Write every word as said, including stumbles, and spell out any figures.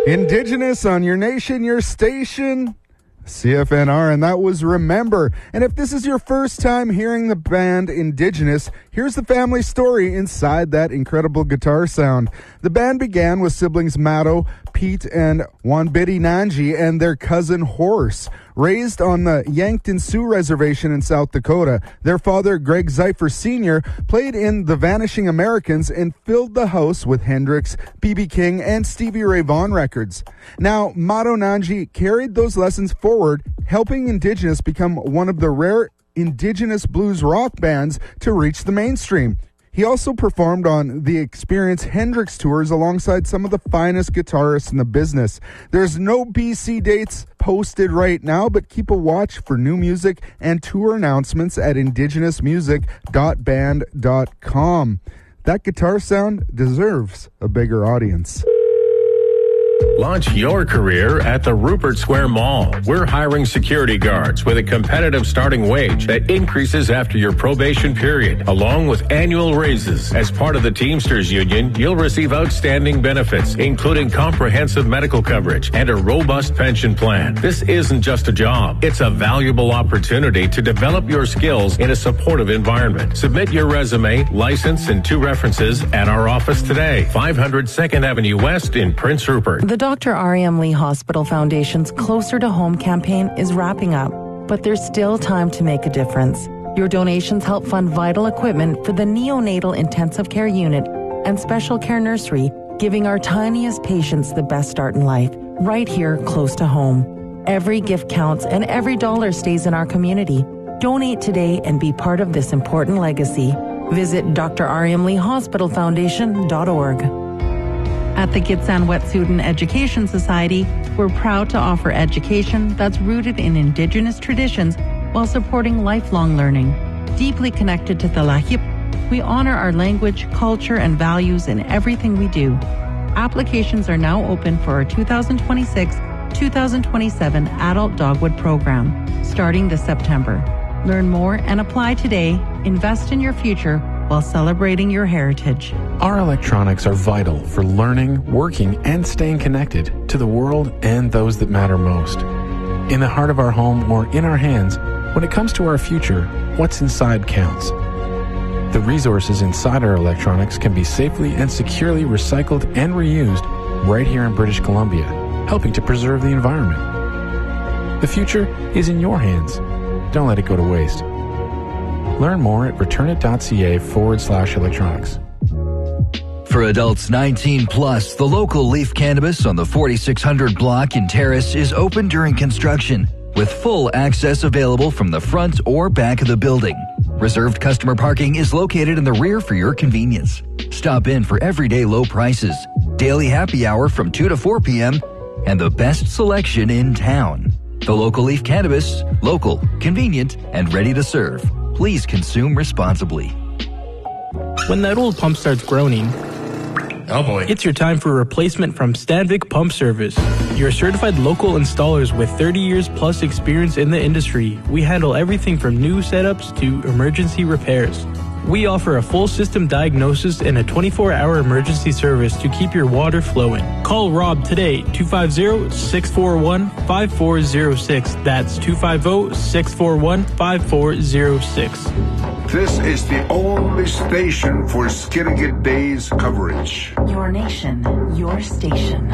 Indigenous on your nation, your station, C F N R, and that was Remember. And if this is your first time hearing the band Indigenous, here's the family story inside that incredible guitar sound. The band began with siblings Matto, Pete, and Wanbidi Nanji and their cousin Horse. Raised on the Yankton Sioux Reservation in South Dakota, their father, Greg Zeifer Senior, played in The Vanishing Americans and filled the house with Hendrix, B B King, and Stevie Ray Vaughan records. Now, Matto Nanji carried those lessons forward, helping Indigenous become one of the rare Indigenous blues rock bands to reach the mainstream. He also performed on the Experience Hendrix tours alongside some of the finest guitarists in the business. There's no B C dates posted right now, but keep a watch for new music and tour announcements at indigenous music dot band dot com. That guitar sound deserves a bigger audience. Launch your career at the Rupert Square Mall. We're hiring security guards with a competitive starting wage that increases after your probation period, along with annual raises. As part of the Teamsters Union, you'll receive outstanding benefits, including comprehensive medical coverage and a robust pension plan. This isn't just a job. It's a valuable opportunity to develop your skills in a supportive environment. Submit your resume, license, and two references at our office today, five hundred second Avenue West in Prince Rupert. The Doctor R E M Lee Hospital Foundation's Closer to Home campaign is wrapping up, but there's still time to make a difference. Your donations help fund vital equipment for the neonatal intensive care unit and special care nursery, giving our tiniest patients the best start in life, right here close to home. Every gift counts and every dollar stays in our community. Donate today and be part of this important legacy. Visit D R E M Lee Hospital Foundation dot org. At the Gitxsan Wet'suwet'en Education Society, we're proud to offer education that's rooted in Indigenous traditions while supporting lifelong learning. Deeply connected to the Lahip, we honor our language, culture, and values in everything we do. Applications are now open for our two thousand twenty-six two thousand twenty-seven Adult Dogwood Program, starting this September. Learn more and apply today. Invest in your future while celebrating your heritage. Our electronics are vital for learning, working, and staying connected to the world and those that matter most. In the heart of our home or in our hands, when it comes to our future, what's inside counts. The resources inside our electronics can be safely and securely recycled and reused right here in British Columbia, helping to preserve the environment. The future is in your hands. Don't let it go to waste. Learn more at returnit.ca forward slash electronics. For adults nineteen plus, the local Leaf Cannabis on the forty-six hundred block in Terrace is open during construction, with full access available from the front or back of the building. Reserved customer parking is located in the rear for your convenience. Stop in for everyday low prices, daily happy hour from two to four p.m., and the best selection in town. The local Leaf Cannabis, local, convenient, and ready to serve. Please consume responsibly. When that old pump starts groaning, oh boy, it's your time for a replacement from Stanvik Pump Service. Your certified local installers with thirty years plus experience in the industry. We handle everything from new setups to emergency repairs. We offer a full system diagnosis and a twenty-four hour emergency service to keep your water flowing. Call Rob today, two five zero, six four one, five four zero six. That's two five zero, six four one, five four zero six. This is the only station for Skilligan Days coverage. Your nation, your station.